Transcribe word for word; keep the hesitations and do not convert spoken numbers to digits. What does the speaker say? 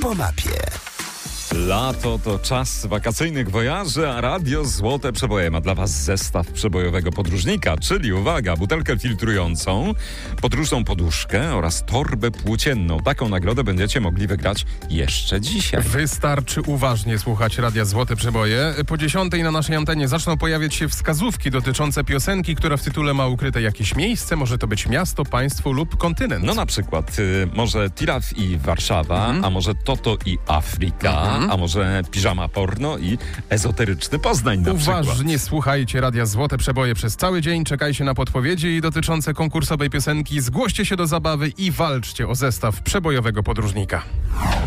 po mapie. Lato to czas wakacyjnych wojaży, a Radio Złote Przeboje ma dla Was zestaw przebojowego podróżnika, czyli uwaga, butelkę filtrującą, podróżną poduszkę oraz torbę płócienną. Taką nagrodę będziecie mogli wygrać jeszcze dzisiaj. Wystarczy uważnie słuchać Radia Złote Przeboje. Po dziesiątej na naszej antenie zaczną pojawiać się wskazówki dotyczące piosenki, która w tytule ma ukryte jakieś miejsce. Może to być miasto, państwo lub kontynent. No na przykład y, może Tiraf i Warszawa, Mhm. a może Toto i Afryka, Mhm. a może piżama porno i ezoteryczny Poznań na przykład. Uważnie słuchajcie Radia Złote Przeboje przez cały dzień. Czekajcie na podpowiedzi dotyczące konkursowej piosenki. Zgłoście się do zabawy i walczcie o zestaw przebojowego podróżnika.